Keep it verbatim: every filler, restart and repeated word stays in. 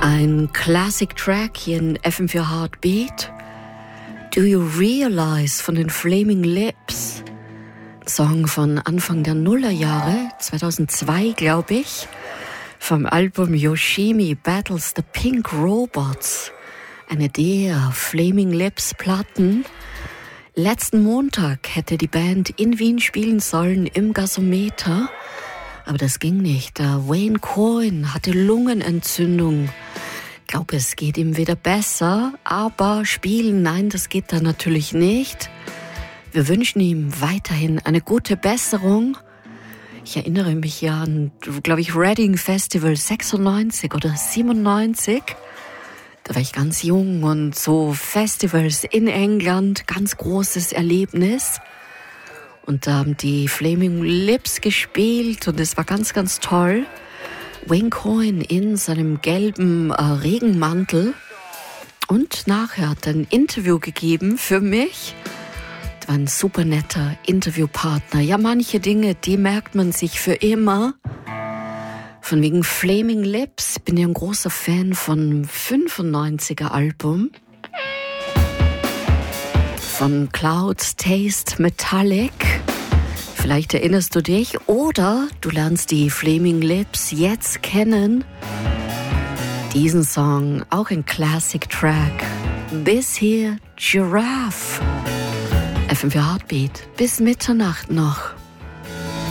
Ein Classic Track hier in F M vier Heartbeat. Do You Realize von den Flaming Lips. Song von Anfang der Nullerjahre, zweitausendzwei glaube ich, vom Album Yoshimi Battles the Pink Robots. Eine der Flaming Lips Platten. Letzten Montag hätte die Band in Wien spielen sollen im Gasometer, aber das ging nicht. Der Wayne Coyne hatte Lungenentzündung. Ich glaube, es geht ihm wieder besser, aber spielen, nein, das geht da natürlich nicht. Wir wünschen ihm weiterhin eine gute Besserung. Ich erinnere mich ja an, glaube ich, Reading Festival sechsundneunzig oder siebenundneunzig. Da war ich ganz jung und so Festivals in England, ganz großes Erlebnis. Und da haben die Flaming Lips gespielt und es war ganz, ganz toll. Wayne Coyne in seinem gelben äh, Regenmantel. Und nachher hat er ein Interview gegeben für mich. Das war ein super netter Interviewpartner. Ja, manche Dinge, die merkt man sich für immer. Von wegen Flaming Lips. Bin ja ein großer Fan von fünfundneunziger Album. Von Clouds Taste Metallic. Vielleicht erinnerst du dich oder du lernst die Flaming Lips jetzt kennen. Diesen Song, auch ein Classic Track. This Here Giraffe. F M vier Heartbeat. Bis Mitternacht noch.